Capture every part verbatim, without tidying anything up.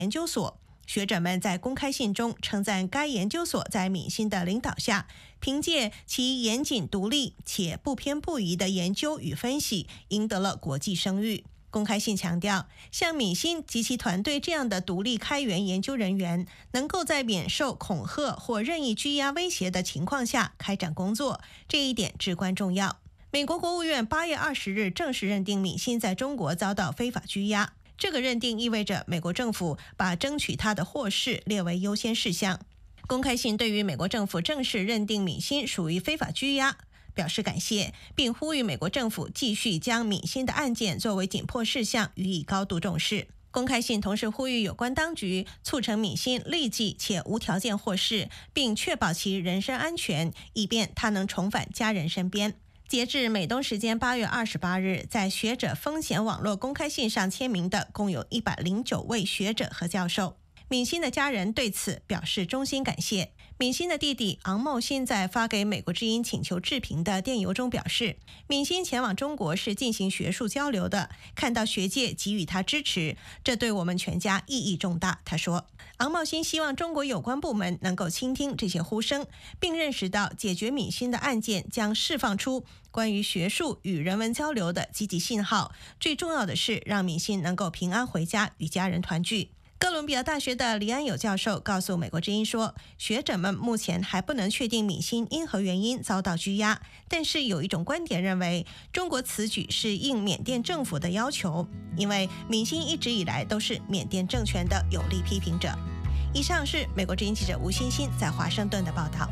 研究所。学者们在公开信中称赞该研究所在闵欣的领导下，凭借其严谨独立且不偏不倚的研究与分析，赢得了国际声誉。公开信强调，像闵欣及其团队这样的独立开源研究人员，能够在免受恐吓或任意拘押威胁的情况下开展工作，这一点至关重要。美国国务院八月二十日正式认定闵欣在中国遭到非法拘押，这个认定意味着美国政府把争取他的获释列为优先事项。公开信对于美国政府正式认定闵欣属于非法拘押表示感谢，并呼吁美国政府继续将闵欣的案件作为紧迫事项予以高度重视。公开信同时呼吁有关当局促成闵欣立即且无条件获释，并确保其人身安全，以便他能重返家人身边。截至美东时间八月二十八日，在学者风险网络公开信上签名的共有一百零九位学者和教授。闵欣的家人对此表示衷心感谢。闵欣的弟弟昂茂欣在发给美国之音请求置评的电邮中表示，闵欣前往中国是进行学术交流的，看到学界给予他支持，这对我们全家意义重大。他说，昂茂欣希望中国有关部门能够倾听这些呼声，并认识到解决闵欣的案件将释放出关于学术与人文交流的积极信号，最重要的是让闵欣能够平安回家与家人团聚。哥伦比亚大学的黎安友教授告诉美国之音说，学者们目前还不能确定闵欣因何原因遭到拘押，但是有一种观点认为，中国此举是应缅甸政府的要求，因为闵欣一直以来都是缅甸政权的有力批评者。以上是美国之音记者吴欣欣在华盛顿的报道。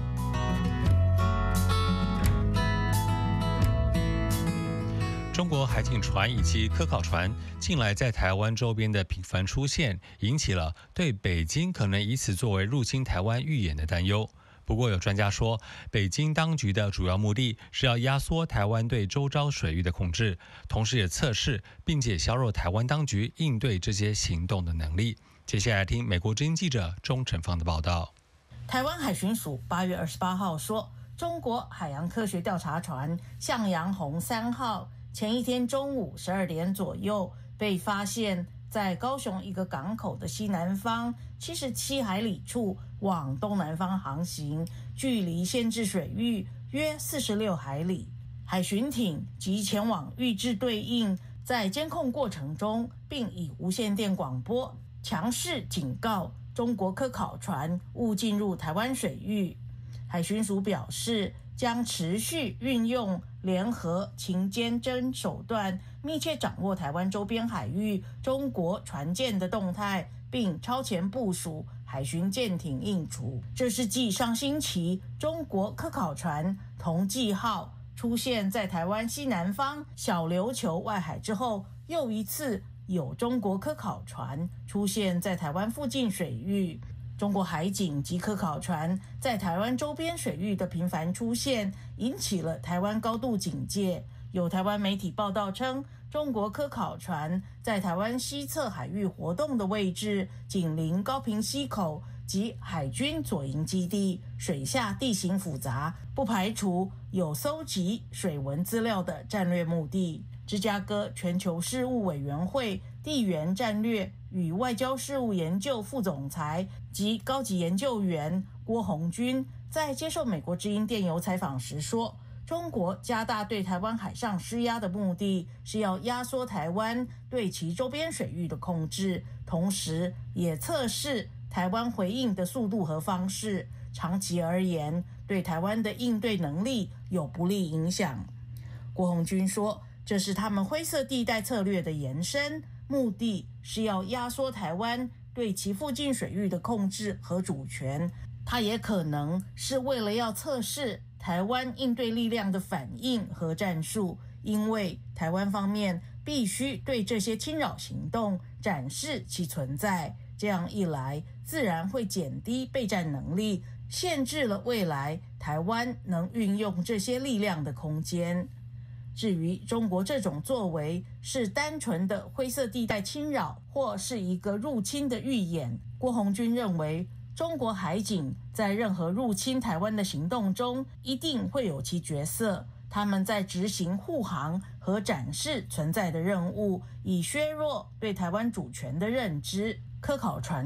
中国海警船以及科考船近来在台湾周边的频繁出现，引起了对北京可能以此作为入侵台湾预演的担忧。不过有专家说，北京当局的主要目的是要压缩台湾对周遭水域的控制，同时也测试并且削弱台湾当局应对这些行动的能力。接下来听美国之音记者钟成芳的报道。 台湾海巡署八月二十八号说，中国海洋科学调查船向阳红三号前一天中午十二点左右被发现在高雄一个港口的西南方七十七海里处往东南方航行，距离限制水域约四十六海里。海巡艇即前往预置对应，在监控过程中并以无线电广播强势警告中国科考船勿进入台湾水域。海巡署表示，将持续运用联合情监侦手段，密切掌握台湾周边海域中国船舰的动态，并超前部署海巡舰艇应处。这是继上星期中国科考船同济号出现在台湾西南方小琉球外海之后，又一次有中国科考船出现在台湾附近水域。中国海警及科考船在台湾周边水域的频繁出现，引起了台湾高度警戒。有台湾媒体报道称，中国科考船在台湾西侧海域活动的位置紧邻高屏溪口及海军左营基地，水下地形复杂，不排除有搜集水文资料的战略目的。芝加哥全球事务委员会地缘战略与外交事务研究副总裁及高级研究员郭红军在接受美国之音电邮采访时说，中国加大对台湾海上施压的目的是要压缩台湾对其周边水域的控制，同时也测试台湾回应的速度和方式，长期而言对台湾的应对能力有不利影响。郭红军说，这是他们灰色地带策略的延伸，目的是要压缩台湾对其附近水域的控制和主权。它也可能是为了要测试台湾应对力量的反应和战术，因为台湾方面必须对这些侵扰行动展示其存在，这样一来自然会减低备战能力，限制了未来台湾能运用这些力量的空间。至于中国这种作为是单纯的灰色地带侵扰，或是一个入侵的预演，郭红军认为，中国海警在任何入侵台湾的行动中一定会有其角色，他们在执行护航和展示存在的任务，以削弱对台湾主权的认知。科考船